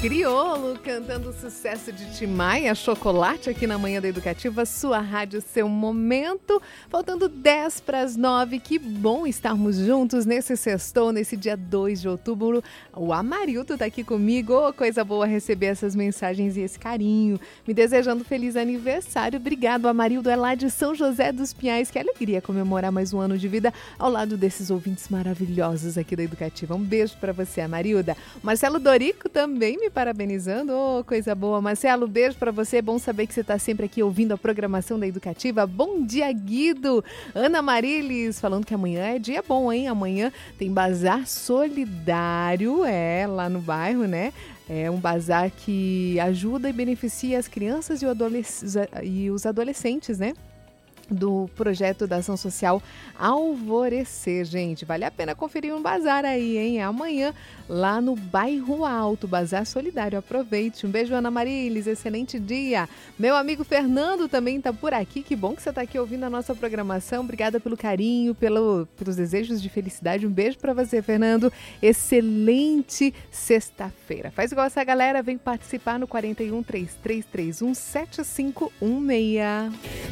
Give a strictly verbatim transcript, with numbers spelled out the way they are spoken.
Criolo cantando o sucesso de Tim Maia, Chocolate, aqui na Manhã da Educativa, sua rádio, seu momento. Faltando dez para as nove, que bom estarmos juntos nesse sextou, nesse dia dois de outubro. O Amarildo tá aqui comigo, oh, coisa boa receber essas mensagens e esse carinho, me desejando feliz aniversário. Obrigado, Amarildo, é lá de São José dos Pinhais, que alegria comemorar mais um ano de vida ao lado desses ouvintes maravilhosos aqui da Educativa. Um beijo para você, Amarilda. Marcelo Dorico também me parabenizando, oh, coisa boa. Marcelo, beijo pra você, bom saber que você tá sempre aqui ouvindo a programação da Educativa. Bom dia, Guido. Ana Marilis, falando que amanhã é dia bom, hein? Amanhã tem bazar solidário, é, lá no bairro, né? É um bazar que ajuda e beneficia as crianças e, o adolesc- e os adolescentes, né? Do projeto da ação social Alvorecer, gente. Vale a pena conferir um bazar aí, hein? Amanhã, lá no Bairro Alto, Bazar Solidário. Aproveite. Um beijo, Ana Marilis. Excelente dia. Meu amigo Fernando também tá por aqui. Que bom que você tá aqui ouvindo a nossa programação. Obrigada pelo carinho, pelo, pelos desejos de felicidade. Um beijo para você, Fernando. Excelente sexta-feira. Faz igual essa galera. Vem participar no quatro um, três três três um, sete cinco um seis.